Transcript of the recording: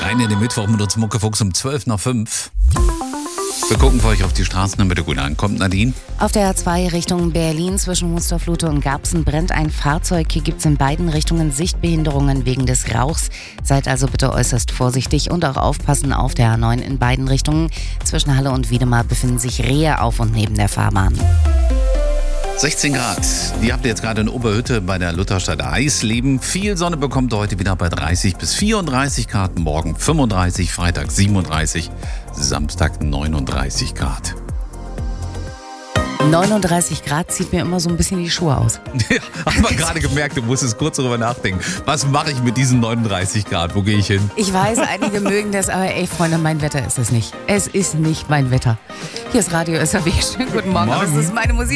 Rein in den Mittwoch mit uns Muckefuchs um 12 nach 5. Wir gucken für euch auf die Straßen, damit ihr gut ankommt. Nadine? Auf der A2 Richtung Berlin zwischen Musterflute und Garbsen brennt ein Fahrzeug. Hier gibt es in beiden Richtungen Sichtbehinderungen wegen des Rauchs. Seid also bitte äußerst vorsichtig und auch aufpassen auf der A9 in beiden Richtungen. Zwischen Halle und Wiedemar befinden sich Rehe auf und neben der Fahrbahn. 16 Grad. Die habt ihr jetzt gerade in Oberhütte bei der Lutherstadt Eisleben. Viel Sonne bekommt ihr heute wieder bei 30 bis 34 Grad. Morgen 35, Freitag 37, Samstag 39 Grad. 39 Grad zieht mir immer so ein bisschen die Schuhe aus. Ja, hab mal gerade gemerkt, du musstest kurz darüber nachdenken. Was mache ich mit diesen 39 Grad? Wo gehe ich hin? Ich weiß, einige mögen das, aber ey, Freunde, mein Wetter ist es nicht. Es ist nicht mein Wetter. Hier ist Radio SAW. Schönen guten Morgen. Das ist meine Musik.